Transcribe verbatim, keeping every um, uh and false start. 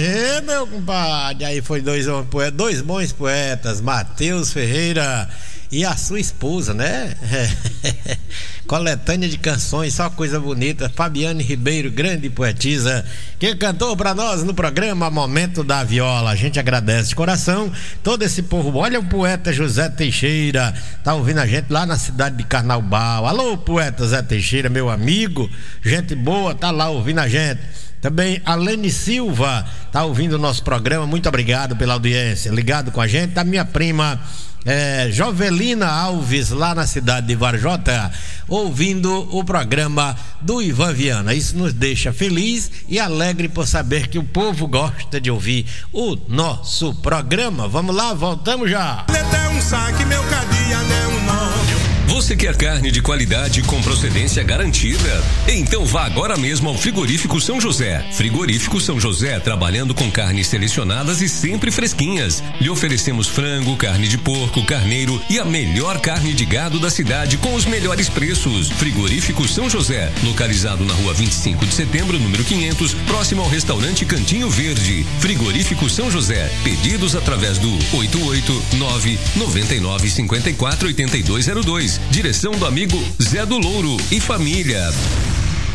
Ê, meu compadre, aí foi dois, dois bons poetas, Matheus Ferreira e a sua esposa, né? Coletânea de canções, só coisa bonita. Fabiane Ribeiro, grande poetisa, que cantou pra nós no programa Momento da Viola. A gente agradece de coração todo esse povo. Olha o poeta José Teixeira, tá ouvindo a gente lá na cidade de Carnaubal. Alô, poeta Zé Teixeira, meu amigo, gente boa, tá lá ouvindo a gente. Também a Lene Silva tá ouvindo o nosso programa, muito obrigado pela audiência, ligado com a gente. A minha prima é, Jovelina Alves, lá na cidade de Varjota, ouvindo o programa do Ivan Viana. Isso nos deixa feliz e alegre por saber que o povo gosta de ouvir o nosso programa. Vamos lá, voltamos já. Um saque, meu cadia, né, um nome. Você quer carne de qualidade com procedência garantida? Então vá agora mesmo ao Frigorífico São José. Frigorífico São José, trabalhando com carnes selecionadas e sempre fresquinhas. Lhe oferecemos frango, carne de porco, carneiro e a melhor carne de gado da cidade com os melhores preços. Frigorífico São José, localizado na rua vinte e cinco de setembro, número quinhentos, próximo ao restaurante Cantinho Verde. Frigorífico São José, pedidos através do oito oito nove nove nove cinco quatro oito dois zero dois. Direção do amigo Zé do Louro e família.